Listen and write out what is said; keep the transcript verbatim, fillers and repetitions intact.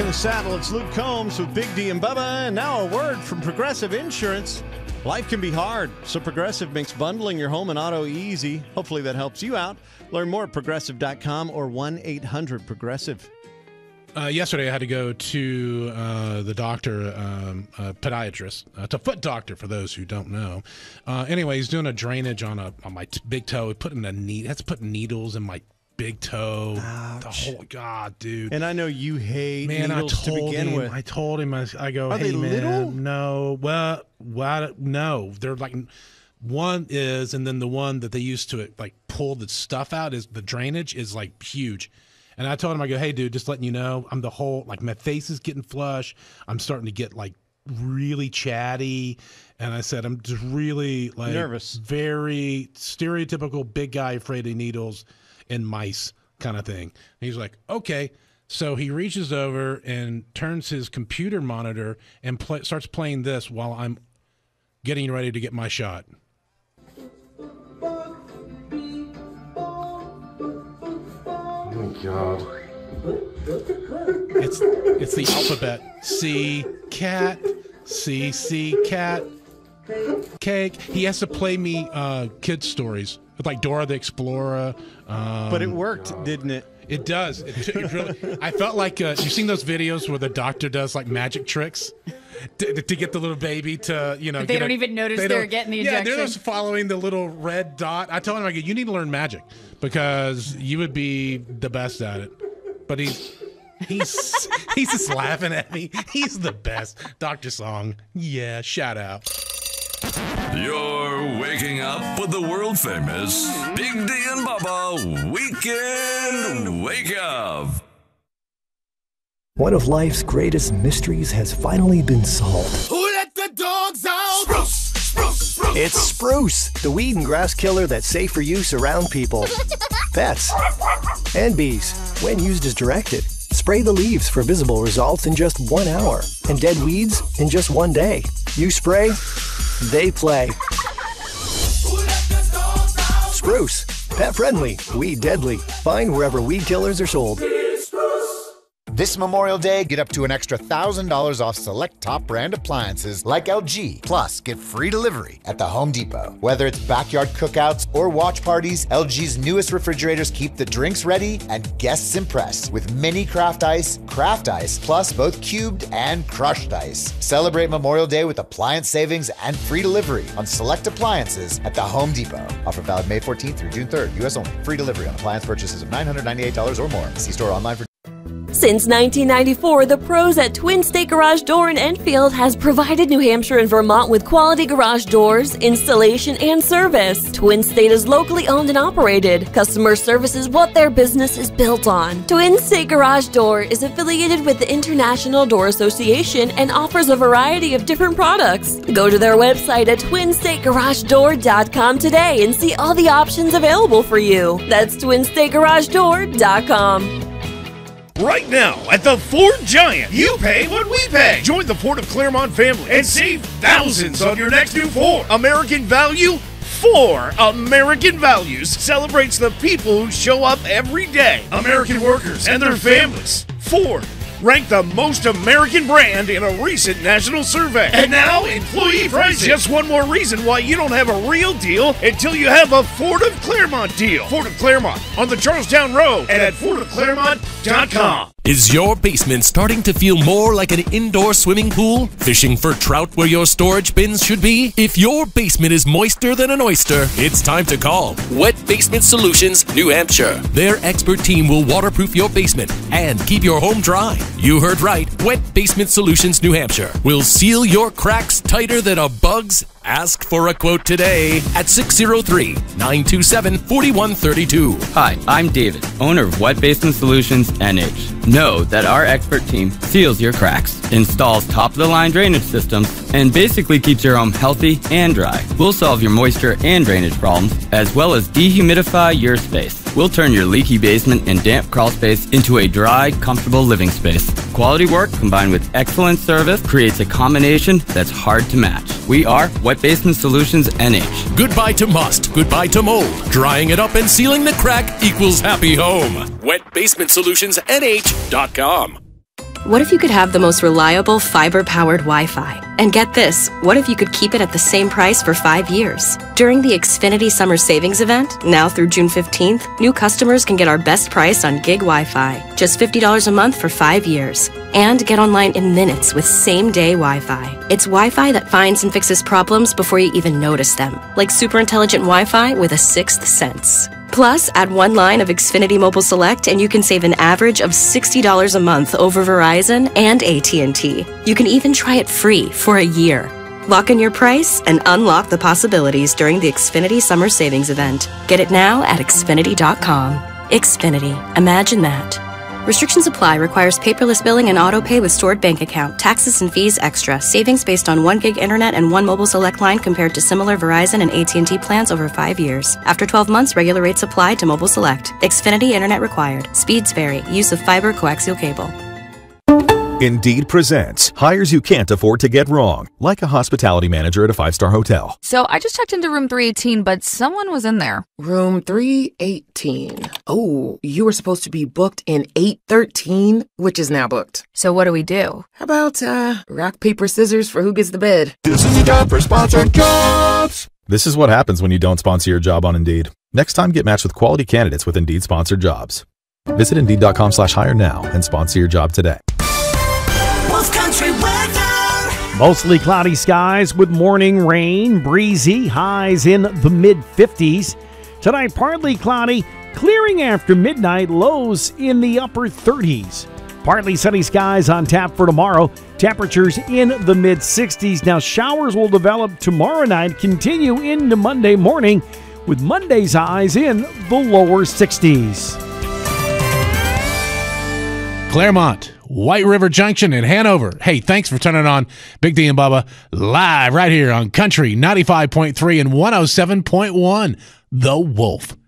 in the saddle. It's Luke Combs with Big D and Bubba. And now a word from Progressive Insurance. Life can be hard, so Progressive makes bundling your home and auto easy. Hopefully that helps you out. Learn more at progressive dot com or one eight hundred progressive. Uh, yesterday, I had to go to uh, the doctor, um, a podiatrist. Uh, it's a foot doctor, for those who don't know. Uh, anyway, he's doing a drainage on a on my t- big toe. Putting a ne- That's putting needles in my big toe. Ouch. The whole God, dude. And I know you hate man, needles I told to begin him, with. I told him. I, I go, Are hey they man, little? no. Well, what? No, they're like one is, and then the one that they used to like pull the stuff out is the drainage is like huge. And I told him, I go, hey, dude, just letting you know, I'm the whole, like, my face is getting flush. I'm starting to get, like, really chatty. And I said, I'm just really, like, nervous. Very stereotypical big guy afraid of needles and mice kind of thing. And he's like, okay. So he reaches over and turns his computer monitor and play, starts playing this while I'm getting ready to get my shot. Oh my God. It's it's the alphabet. C, cat, C, C, cat, cake. He has to play me uh, kids' stories, like Dora the Explorer. Um, but it worked, God. Didn't it? It does. It, it really, I felt like, uh, you've seen those videos where the doctor does, like, magic tricks? To, to get the little baby to, you know. But they don't a, even notice they they're getting the injection. Yeah, they're just following the little red dot. I told him, I go, you need to learn magic because you would be the best at it. But he's he's he's just laughing at me. He's the best. Doctor Song. Yeah, shout out. You're waking up with the world famous Big D and Bubba Weekend Wake Up. One of life's greatest mysteries has finally been solved. Who let the dogs out? Spruce, spruce, spruce. It's Spruce, the weed and grass killer that's safe for use around people, pets, and bees when used as directed. Spray the leaves for visible results in just one hour and dead weeds in just one day. You spray, they play. Who let the dogs out? Spruce, pet friendly, weed deadly. Find wherever weed killers are sold. This Memorial Day, get up to an extra one thousand dollars off select top brand appliances like L G. Plus, get free delivery at the Home Depot. Whether it's backyard cookouts or watch parties, L G's newest refrigerators keep the drinks ready and guests impressed with mini craft ice, craft ice, plus both cubed and crushed ice. Celebrate Memorial Day with appliance savings and free delivery on select appliances at the Home Depot. Offer valid May fourteenth through June third. U S only. Free delivery on appliance purchases of nine hundred ninety-eight dollars or more. See store online for... Since nineteen ninety-four, the pros at Twin State Garage Door in Enfield has provided New Hampshire and Vermont with quality garage doors, installation, and service. Twin State is locally owned and operated. Customer service is what their business is built on. Twin State Garage Door is affiliated with the International Door Association and offers a variety of different products. Go to their website at twin state garage door dot com today and see all the options available for you. That's twin state garage door dot com. Right now, at the Ford Giant, you pay what we pay. Join the Ford of Claremont family and save thousands on your next new Ford. American value for American values celebrates the people who show up every day. American workers and their families. Ford, ranked the most American brand in a recent national survey. And now, employee pricing. Just one more reason why you don't have a real deal until you have a Ford of Claremont deal. Ford of Claremont on the Charlestown Road and at ford of claremont dot com. Is your basement starting to feel more like an indoor swimming pool? Fishing for trout where your storage bins should be? If your basement is moister than an oyster, it's time to call Wet Basement Solutions, New Hampshire. Their expert team will waterproof your basement and keep your home dry. You heard right. Wet Basement Solutions, New Hampshire will seal your cracks tighter than a bug's. Ask for a quote today at six oh three, nine two seven, four one three two. Hi, I'm David, owner of Wet Basement Solutions N H. Know that our expert team seals your cracks, installs top-of-the-line drainage systems, and basically keeps your home healthy and dry. We'll solve your moisture and drainage problems, as well as dehumidify your space. We'll turn your leaky basement and damp crawl space into a dry, comfortable living space. Quality work combined with excellent service creates a combination that's hard to match. We are Wet Basement Solutions N H. Goodbye to must, goodbye to mold. Drying it up and sealing the crack equals happy home. Wet Basement Solutions N H dot com. What if you could have the most reliable fiber-powered Wi-Fi? And get this, what if you could keep it at the same price for five years? During the Xfinity Summer Savings Event, now through June fifteenth, new customers can get our best price on gig Wi-Fi, just fifty dollars a month for five years. And get online in minutes with same-day Wi-Fi. It's Wi-Fi that finds and fixes problems before you even notice them, like super intelligent Wi-Fi with a sixth sense. Plus, add one line of Xfinity Mobile Select and you can save an average of sixty dollars a month over Verizon and A T and T. You can even try it free for a year. Lock in your price and unlock the possibilities during the Xfinity Summer Savings Event. Get it now at Xfinity dot com. Xfinity. Imagine that. Restrictions apply. Requires paperless billing and auto pay with stored bank account. Taxes and fees extra. Savings based on one gig internet and one mobile select line compared to similar Verizon and A T and T plans over five years. After twelve months, regular rates apply to mobile select. Xfinity internet required. Speeds vary. Use of fiber coaxial cable. Indeed presents hires you can't afford to get wrong, like a hospitality manager at a five-star hotel. So I just checked into room three eighteen, but someone was in there. Room three eighteen. Oh, you were supposed to be booked in eight thirteen, which is now booked. So what do we do? How about, uh, rock, paper, scissors for who gets the bed? This is a job for sponsored jobs. This is what happens when you don't sponsor your job on Indeed. Next time, get matched with quality candidates with Indeed sponsored jobs. Visit Indeed.com slash hire now and sponsor your job today. Country weather. Mostly cloudy skies with morning rain, breezy, highs in the mid fifties. Tonight, partly cloudy, clearing after midnight, lows in the upper thirties. Partly sunny skies on tap for tomorrow, temperatures in the mid sixties. Now, showers will develop tomorrow night, continue into Monday morning, with Monday's highs in the lower sixties. Claremont, White River Junction, and Hanover. Hey, thanks for turning on Big D and Bubba live right here on Country ninety-five point three and one oh seven point one, The Wolf.